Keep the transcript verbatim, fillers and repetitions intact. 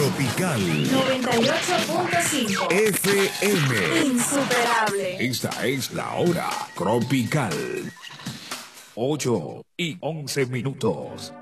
Tropical noventa y ocho punto cinco F M. Insuperable. Esta es la hora tropical. ocho y once minutos.